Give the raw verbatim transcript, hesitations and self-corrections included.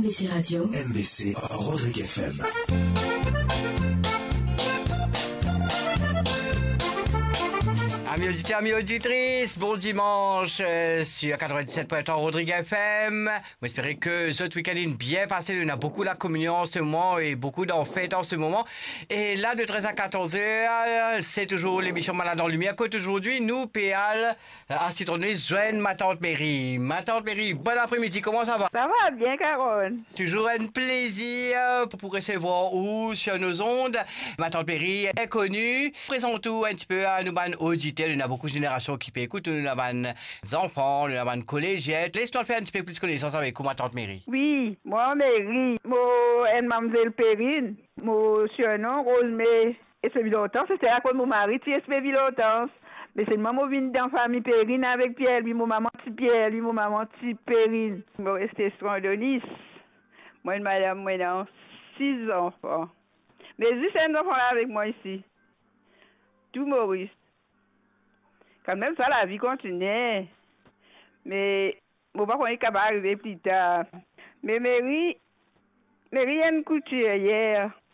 B C Radio. M B C Rodrigue F M. Amis auditeurs, amis auditrices, bon dimanche euh, sur quatre-vingt-dix-sept point trois Rodrigue F M. J'espère que ce week-end est bien passé. On a beaucoup la communion en ce moment et beaucoup d'en fêtes en ce moment. Et là, de treize à quatorze heures, c'est toujours l'émission Malade en Lumière. Côté aujourd'hui, nous, P L, à Citronné, joignent ma tante Mary. Ma tante Mary, bon après-midi, comment ça va? Ça va bien, Carole. Toujours un plaisir pour recevoir ou sur nos ondes. Ma tante Mary est connue. Présente-nous un petit peu à nos ban auditeurs. Il y a beaucoup de générations qui peuvent écouter. Nous avons des enfants, nous avons des collégiens. Laisse-nous faire un petit peu plus de connaissance avec ma tante Mary. Oui, moi, Mary, moi, et mademoiselle Perrine, mon surnom, Rosemée, et ce Vilotance, c'était à cause de mon mari, tu es ce Vilotance. Mais c'est moi, moi, venu dans la famille Perrine avec Pierre, lui, mon maman, petit Pierre, lui, mon maman, petit Perrine. Moi, resté sur de Nice. Moi, une madame, moi, dans six enfants. Mais juste un enfant là avec moi ici. Tout Maurice. Quand même, ça, la vie continue. Mais, bon, pas qu'on est capable d'arriver plus tard. Mais Mary, Mary a une couturière.